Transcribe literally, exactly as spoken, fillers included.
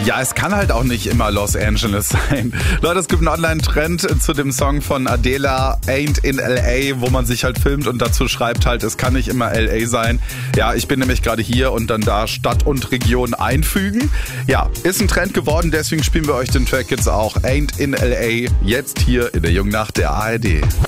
Ja, es kann halt auch nicht immer Los Angeles sein. Leute, es gibt einen Online-Trend zu dem Song von Adele, Ain't in L A, wo man sich halt filmt und dazu schreibt halt, es kann nicht immer L A sein. Ja, ich bin nämlich gerade hier und dann da Stadt und Region einfügen. Ja, ist ein Trend geworden, deswegen spielen wir euch den Track jetzt auch. Ain't in L A, jetzt hier in der Jungen Nacht der A R D.